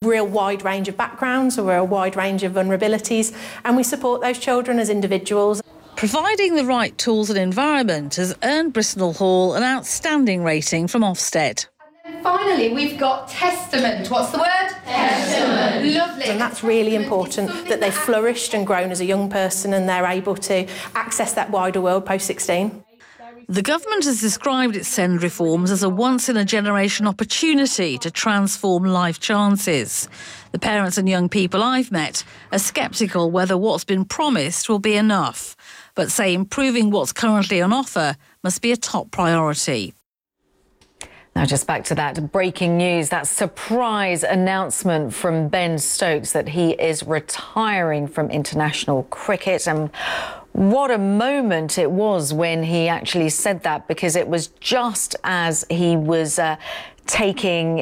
real wide range of backgrounds, a real wide range of vulnerabilities, and we support those children as individuals. Providing the right tools and environment has earned Bristol Hall an outstanding rating from Ofsted. And finally, we've got Testament. What's the word? Testament. Lovely. And that's really important, that they've flourished and grown as a young person and they're able to access that wider world post-16. The government has described its SEND reforms as a once-in-a-generation opportunity to transform life chances. The parents and young people I've met are sceptical whether what's been promised will be enough, but say improving what's currently on offer must be a top priority. Now, just back to that breaking news, that surprise announcement from Ben Stokes that he is retiring from international cricket. And what a moment it was when he actually said that, because it was just as he was taking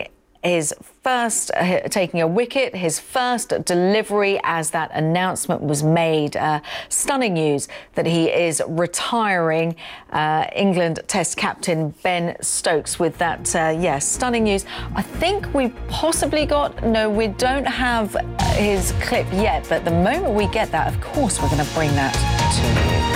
a wicket, his first delivery, as that announcement was made. Stunning news that he is retiring. England Test captain Ben Stokes with that, stunning news. I think we possibly we don't have his clip yet, but the moment we get that, of course, we're going to bring that to you.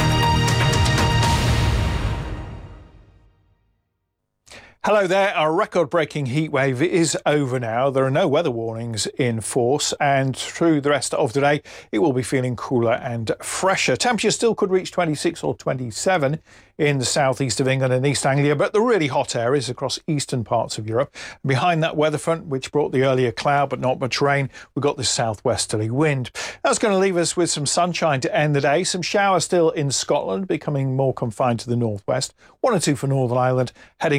Hello there. Our record-breaking heatwave is over now. There are no weather warnings in force, and through the rest of the day, it will be feeling cooler and fresher. Temperatures still could reach 26 or 27 in the southeast of England and East Anglia, but the really hot areas across eastern parts of Europe. Behind that weather front, which brought the earlier cloud but not much rain, we've got this southwesterly wind. That's going to leave us with some sunshine to end the day. Some showers still in Scotland, becoming more confined to the northwest. 1 or 2 for Northern Ireland, heading